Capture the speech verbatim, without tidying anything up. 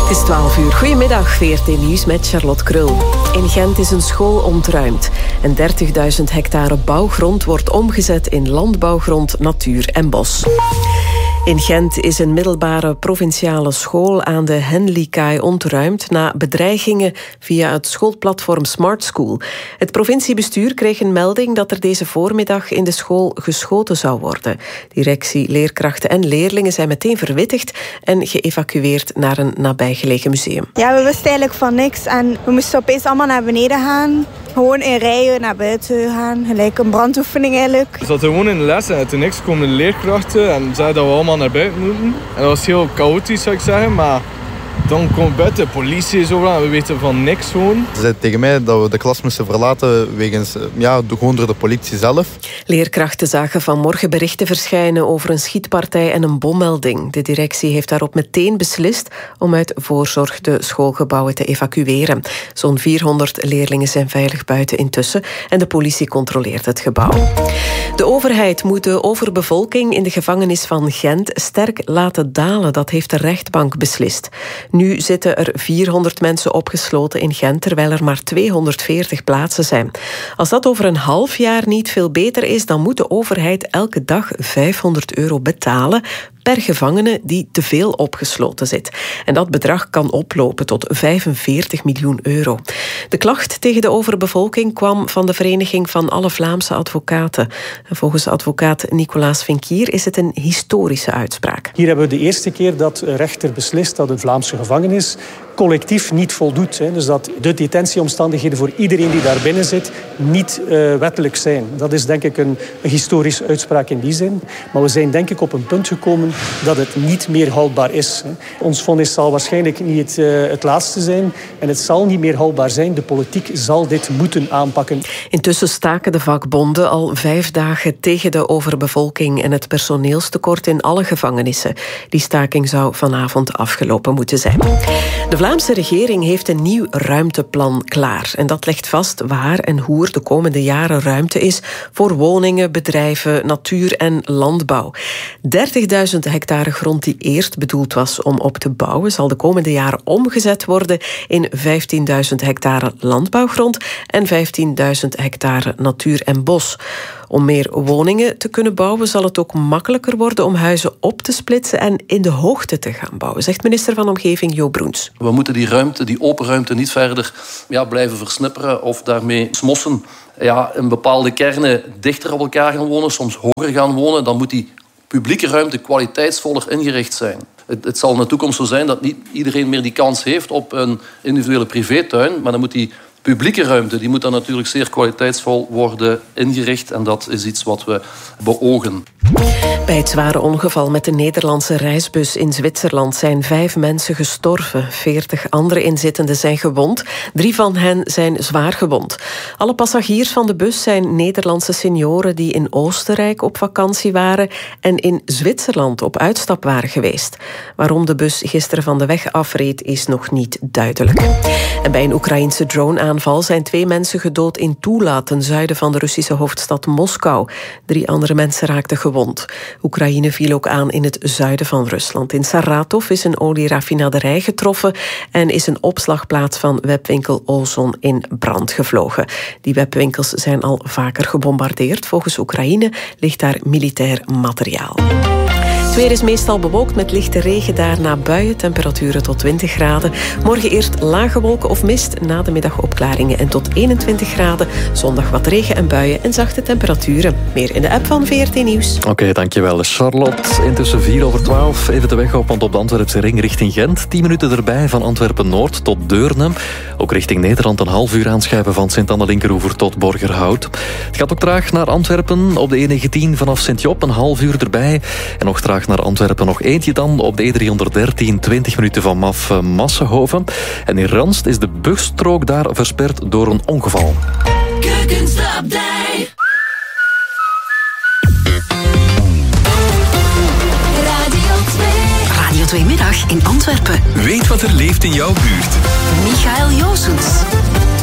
Het is twaalf uur. Goedemiddag, V R T Nieuws met Charlotte Krul. In Gent is een school ontruimd. En dertigduizend hectare bouwgrond wordt omgezet in landbouwgrond, natuur en bos. In Gent is een middelbare provinciale school aan de Henlikaai ontruimd na bedreigingen via het schoolplatform Smart School. Het provinciebestuur kreeg een melding dat er deze voormiddag in de school geschoten zou worden. Directie, leerkrachten en leerlingen zijn meteen verwittigd en geëvacueerd naar een nabijgelegen museum. Ja, we wisten eigenlijk van niks en we moesten opeens allemaal naar beneden gaan. Gewoon in rijen naar buiten gaan, gelijk een brandoefening eigenlijk. We zaten gewoon in de les en uit de niks komen de leerkrachten en zeiden dat we allemaal naar buiten moeten. En dat was heel chaotisch, zou ik zeggen, maar dan komt buiten de politie zo en we weten van niks gewoon. Ze zeiden tegen mij dat we de klas moesten verlaten wegens, ja, gewoon door de politie zelf. Leerkrachten zagen vanmorgen berichten verschijnen over een schietpartij en een bommelding. De directie heeft daarop meteen beslist om uit voorzorg de schoolgebouwen te evacueren. Zo'n vierhonderd leerlingen zijn veilig buiten intussen en de politie controleert het gebouw. De overheid moet de overbevolking in de gevangenis van Gent sterk laten dalen. Dat heeft de rechtbank beslist. Nu zitten er vierhonderd mensen opgesloten in Gent, terwijl er maar tweehonderdveertig plaatsen zijn. Als dat over een half jaar niet veel beter is, dan moet de overheid elke dag vijfhonderd euro betalen per gevangene die te veel opgesloten zit. En dat bedrag kan oplopen tot vijfenveertig miljoen euro. De klacht tegen de overbevolking kwam van de Vereniging van alle Vlaamse advocaten. En volgens advocaat Nicolaas Vinkier is het een historische uitspraak. Hier hebben we de eerste keer dat een rechter beslist dat een Vlaamse gevangenis collectief niet voldoet. Hè. Dus dat de detentieomstandigheden voor iedereen die daar binnen zit niet uh, wettelijk zijn. Dat is denk ik een, een historische uitspraak in die zin. Maar we zijn denk ik op een punt gekomen dat het niet meer houdbaar is. Hè. Ons vonnis zal waarschijnlijk niet het, uh, het laatste zijn. En het zal niet meer houdbaar zijn. De politiek zal dit moeten aanpakken. Intussen staken de vakbonden al vijf dagen tegen de overbevolking en het personeelstekort in alle gevangenissen. Die staking zou vanavond afgelopen moeten zijn. De Vlaamse regering heeft een nieuw ruimteplan klaar. En dat legt vast waar en hoe er de komende jaren ruimte is voor woningen, bedrijven, natuur en landbouw. dertigduizend hectare grond die eerst bedoeld was om op te bouwen, zal de komende jaren omgezet worden in vijftienduizend hectare landbouwgrond en vijftienduizend hectare natuur en bos. Om meer woningen te kunnen bouwen zal het ook makkelijker worden om huizen op te splitsen en in de hoogte te gaan bouwen, zegt minister van Omgeving Jo Broens. We moeten die ruimte, die open ruimte, niet verder ja, blijven versnipperen of daarmee smossen. Ja, in bepaalde kernen dichter op elkaar gaan wonen, soms hoger gaan wonen. Dan moet die publieke ruimte kwaliteitsvoller ingericht zijn. Het, het zal in de toekomst zo zijn dat niet iedereen meer die kans heeft op een individuele privétuin, maar dan moet die publieke ruimte, die moet dan natuurlijk zeer kwaliteitsvol worden ingericht. En dat is iets wat we beogen. Bij het zware ongeval met de Nederlandse reisbus in Zwitserland zijn vijf mensen gestorven. Veertig andere inzittenden zijn gewond. Drie van hen zijn zwaar gewond. Alle passagiers van de bus zijn Nederlandse senioren die in Oostenrijk op vakantie waren en in Zwitserland op uitstap waren geweest. Waarom de bus gisteren van de weg afreed is nog niet duidelijk. En bij een Oekraïense drone-aanval zijn twee mensen gedood in Tula, ten zuiden van de Russische hoofdstad Moskou. Drie andere mensen raakten gewond. Oekraïne viel ook aan in het zuiden van Rusland. In Saratov is een olieraffinaderij getroffen en is een opslagplaats van webwinkel Ozon in brand gevlogen. Die webwinkels zijn al vaker gebombardeerd. Volgens Oekraïne ligt daar militair materiaal. Het weer is meestal bewolkt met lichte regen, daarna buien, temperaturen tot twintig graden. Morgen eerst lage wolken of mist, na de middag opklaringen en tot eenentwintig graden. Zondag wat regen en buien en zachte temperaturen. Meer in de app van V R T Nieuws. Oké, okay, dankjewel Charlotte. Intussen vier over twaalf, even de weg op, want op de Antwerpse ring richting Gent. tien minuten erbij van Antwerpen-Noord tot Deurne. Ook richting Nederland een half uur aanschuiven van Sint-Anne-Linkeroever tot Borgerhout. Het gaat ook traag naar Antwerpen op de E negentien vanaf Sint-Job, een half uur erbij. En nog traag naar Antwerpen nog eentje dan op de E driehonderddertien, twintig minuten van Maf Massenhoven. En in Ranst is de busstrook daar versperd door een ongeval. Radio twee Middag in Antwerpen. Weet wat er leeft in jouw buurt. Michael Joosens.